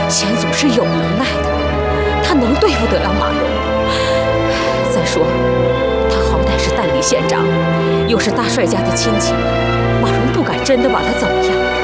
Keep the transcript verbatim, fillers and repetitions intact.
贤祖是有能耐的，他能对付得了马荣。再说，他好歹是代理县长，又是大帅家的亲戚，马荣不敢真的把他怎么样。